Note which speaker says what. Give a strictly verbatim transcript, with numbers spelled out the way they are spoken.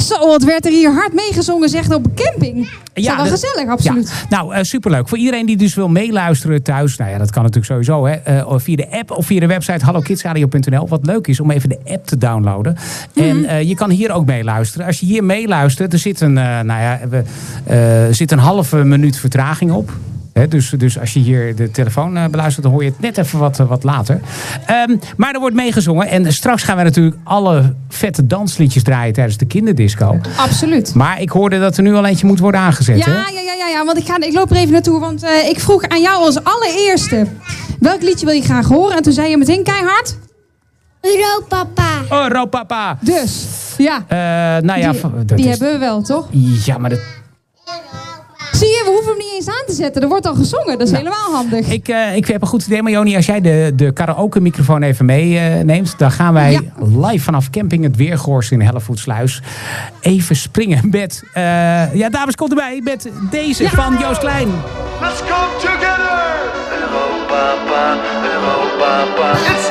Speaker 1: Zo, wat werd er hier hard meegezongen, zegt op een camping. Dat
Speaker 2: Ja,
Speaker 1: is wel
Speaker 2: de,
Speaker 1: gezellig, absoluut.
Speaker 2: Ja. Nou, uh, superleuk. Voor iedereen die dus wil meeluisteren thuis. Nou ja, dat kan natuurlijk sowieso. Hè, uh, via de app of via de website hallo kids radio punt n l. Wat leuk is om even de app te downloaden. Mm-hmm. En uh, je kan hier ook meeluisteren. Als je hier meeluistert, er zit een, uh, nou ja, we, uh, zit een halve minuut vertraging op. He, dus, dus als je hier de telefoon uh, beluistert, dan hoor je het net even wat, uh, wat later. Um, maar er wordt meegezongen. En straks gaan we natuurlijk alle vette dansliedjes draaien tijdens de kinderdisco.
Speaker 1: Absoluut.
Speaker 2: Maar ik hoorde dat er nu al eentje moet worden aangezet.
Speaker 1: Ja,
Speaker 2: hè?
Speaker 1: ja, ja, ja, ja, want ik, ga, ik loop er even naartoe. Want uh, ik vroeg aan jou als allereerste, welk liedje wil je graag horen? En toen zei je meteen keihard...
Speaker 3: Europapa.
Speaker 2: Europapa.
Speaker 1: Dus, ja.
Speaker 2: Uh, nou ja
Speaker 1: die
Speaker 2: dat
Speaker 1: die
Speaker 2: is...
Speaker 1: hebben we wel, toch?
Speaker 2: Ja, maar dat...
Speaker 1: Zie je, we hoeven hem niet eens aan te zetten. Er wordt al gezongen, dat is nou, helemaal handig.
Speaker 2: Ik, uh, ik heb een goed idee, Marjoni. Als jij de, de karaoke-microfoon even meeneemt... Uh, dan gaan wij ja. live vanaf camping Het Weergors in Hellevoetsluis... even springen met... Uh, ja, dames, komt erbij met deze ja. van Joost Klein.
Speaker 4: Let's come together! Europapa, Europapa, it's